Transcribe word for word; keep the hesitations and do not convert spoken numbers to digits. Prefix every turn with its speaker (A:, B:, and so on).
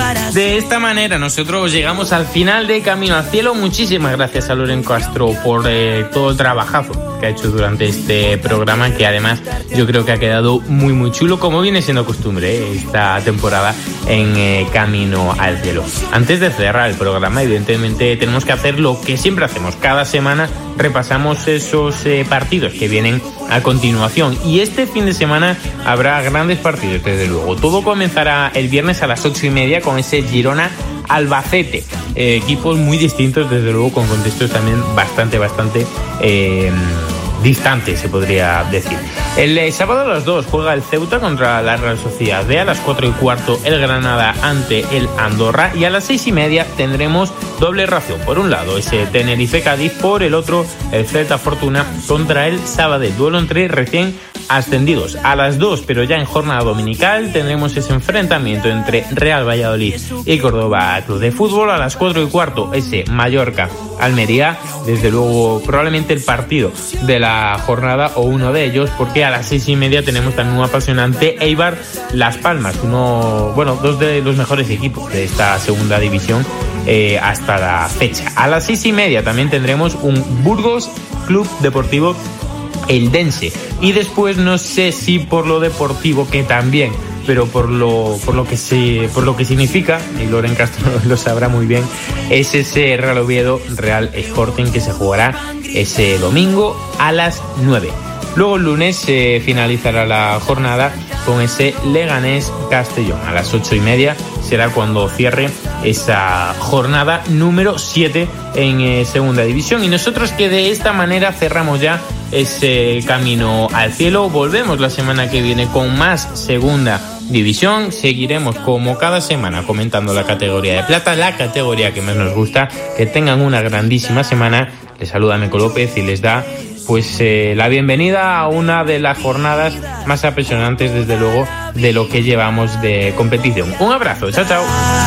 A: De esta manera nosotros llegamos al final de Camino al Cielo. Muchísimas gracias a Loren Castro por eh, todo el trabajazo que ha hecho durante este programa, que además yo creo que ha quedado muy muy chulo, como viene siendo costumbre eh, esta temporada en eh, Camino al Cielo. Antes de cerrar el programa, evidentemente tenemos que hacer lo que siempre hacemos. Cada semana repasamos esos eh, partidos que vienen a continuación, y este fin de semana habrá grandes partidos, desde luego. Todo comenzará el viernes a las ocho y media con ese Girona Albacete, eh, equipos muy distintos, desde luego, con contextos también bastante bastante eh, distantes, se podría decir. El eh, sábado a las dos juega el Ceuta contra la Real Sociedad B, a las cuatro y cuarto el Granada ante el Andorra, y a las seis y media tendremos doble ración. Por un lado ese Tenerife Cádiz, por el otro el Celta Fortuna contra el Sabadell, duelo entre recién ascendidos. A las dos, pero ya en jornada dominical, tendremos ese enfrentamiento entre Real Valladolid y Córdoba Club de Fútbol. A las cuatro y cuarto ese Mallorca Almería, desde luego probablemente el partido de la jornada, o uno de ellos, porque a las seis y media tenemos también un apasionante Eibar Las Palmas, uno, bueno, dos de los mejores equipos de esta segunda división eh, hasta la fecha. A las seis y media también tendremos un Burgos Club Deportivo Eldense, y después, no sé si por lo deportivo, que también, pero por lo por lo que se por lo que significa, y Loren Castro lo sabrá muy bien, es ese Real Oviedo Real Sporting, que se jugará ese domingo a las nueve. Luego el lunes se eh, finalizará la jornada con ese Leganés Castellón. A las ocho y media será cuando cierre esa jornada número siete en eh, segunda división. Y nosotros, que de esta manera cerramos ya ese Camino al Cielo. Volvemos la semana que viene con más segunda división. Seguiremos como cada semana comentando la categoría de plata, la categoría que más nos gusta. Que tengan una grandísima semana. Les saluda Meco López y les da pues eh, la bienvenida a una de las jornadas más apasionantes, desde luego, de lo que llevamos de competición. Un abrazo, chao chao.